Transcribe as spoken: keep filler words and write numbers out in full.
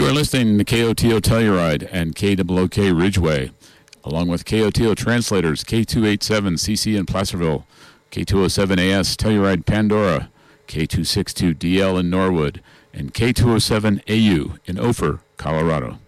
You are listening to K O T O Telluride and K O O K Ridgeway, along with K O T O translators K two eighty-seven C C in Placerville, K two oh seven A S Telluride Pandora, K two sixty-two D L in Norwood, and K two oh seven A U in Ophir, Colorado.